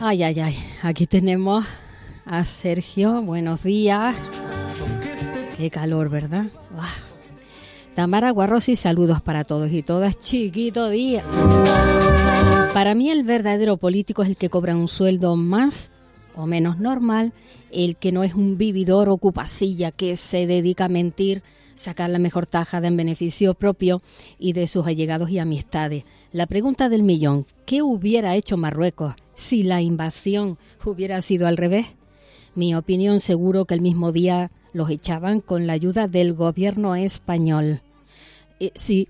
Ay, ay, ay. Aquí tenemos a Sergio. Buenos días. Qué calor, ¿verdad? ¡Uah! Tamara Guarrosi, saludos para todos y todas. Chiquito día. Para mí el verdadero político es el que cobra un sueldo más o menos normal, el que no es un vividor o cupacilla que se dedica a mentir, sacar la mejor tajada en beneficio propio y de sus allegados y amistades. La pregunta del millón: ¿qué hubiera hecho Marruecos si la invasión hubiera sido al revés? Mi opinión, seguro que el mismo día los echaban con la ayuda del gobierno español. Sí.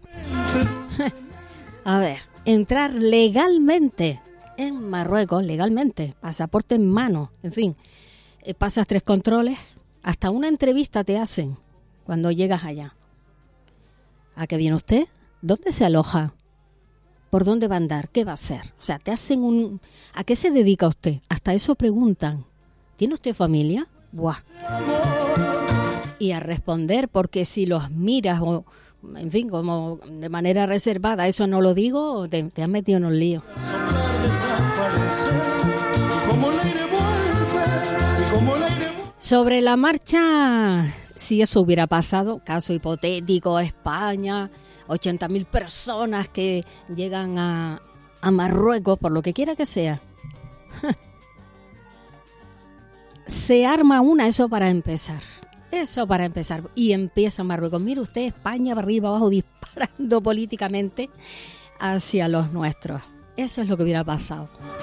A ver, entrar legalmente en Marruecos, legalmente, pasaporte en mano, en fin, pasas 3 controles, hasta una entrevista te hacen cuando llegas allá. ¿A qué viene usted? ¿Dónde se aloja? ¿Por dónde va a andar? ¿Qué va a hacer? O sea, te hacen ¿a qué se dedica usted? Hasta eso preguntan. ¿Tiene usted familia? ¡Buah! Y a responder, porque si los miras o, en fin, como de manera reservada, eso no lo digo, te has metido en un lío. Sobre la marcha, si eso hubiera pasado, caso hipotético, España, 80.000 personas que llegan a Marruecos, por lo que quiera que sea. Se arma eso para empezar. Eso para empezar. Y empieza Marruecos. Mire usted, España va arriba, abajo, disparando políticamente hacia los nuestros. Eso es lo que hubiera pasado.